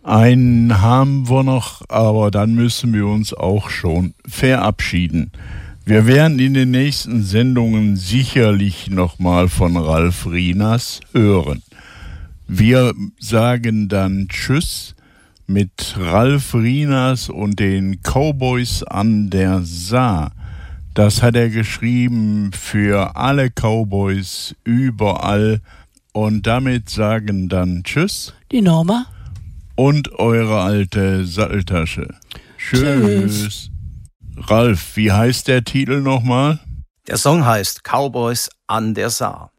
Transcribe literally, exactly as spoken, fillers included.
Einen haben wir noch, aber dann müssen wir uns auch schon verabschieden. Wir werden in den nächsten Sendungen sicherlich nochmal von Ralf Rieners hören. Wir sagen dann Tschüss mit Ralf Rieners und den Cowboys an der Saar. Das hat er geschrieben für alle Cowboys überall. Und damit sagen dann Tschüss. Die Norma. Und eure alte Satteltasche. Tschüss. Tschüss. Ralf, wie heißt der Titel nochmal? Der Song heißt Cowboys an der Saar.